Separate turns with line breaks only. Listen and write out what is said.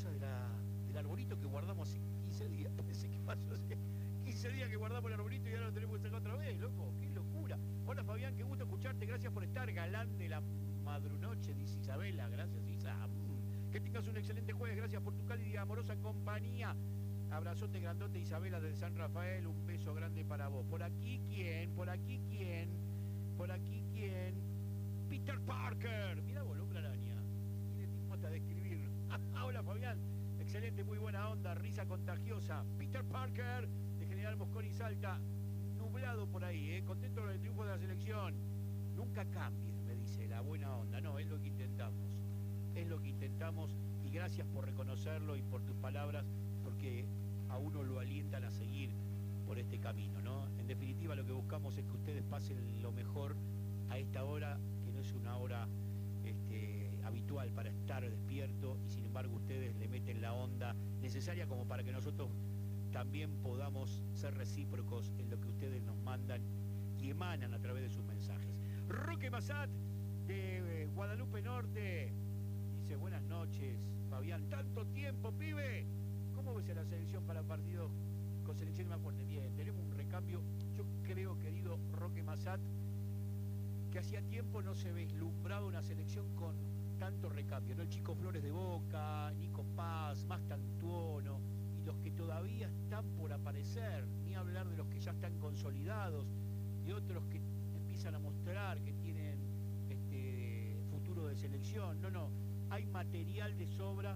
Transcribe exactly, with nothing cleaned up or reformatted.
cosa de la, del arbolito que guardamos hace quince días. Parece que pasó hace quince días que guardamos el arbolito y ahora lo tenemos que sacar otra vez, loco. ¡Qué locura! Hola Fabián, qué gusto escucharte. Gracias por estar, galán de la madrunoche, dice Isabela. Gracias, Isa. Mm. Que tengas un excelente jueves. Gracias por tu cálida y amorosa compañía. Abrazote grandote, Isabela, desde San Rafael. Un beso grande para vos. Por aquí, ¿quién? Por aquí, ¿quién? Por aquí, ¿quién? Peter Parker. Mira vos, hombre araña. Tiene tiempo hasta de escribir. Hola, Fabián. Excelente, muy buena onda. Risa contagiosa. Peter Parker, de General Mosconi Salta. Nublado por ahí, ¿eh? Contento con el triunfo de la selección. Nunca cambies, me dice, la buena onda. No, es lo que intentamos. Es lo que intentamos. Y gracias por reconocerlo y por tus palabras, porque a uno lo alientan a seguir por este camino, ¿no? En definitiva, lo que buscamos es que ustedes pasen lo mejor a esta hora, que no es una hora este, habitual para estar despierto, y sin embargo ustedes le meten la onda necesaria como para que nosotros también podamos ser recíprocos en lo que ustedes nos mandan y emanan a través de sus mensajes. Roque Massat, de Guadalupe Norte, dice: buenas noches, Fabián. Tanto tiempo, pibe. ¿Cómo ves a la selección para partidos con selecciones más fuertes? Bien, tenemos un recambio. Yo creo, querido Roque Massat, que hacía tiempo no se vislumbraba una selección con tanto recambio, ¿no? El Chico Flores de Boca, Nico Paz, más Tantuono, y los que todavía están por aparecer, ni hablar de los que ya están consolidados, y otros que empiezan a mostrar que tienen este futuro de selección. No, no, hay material de sobra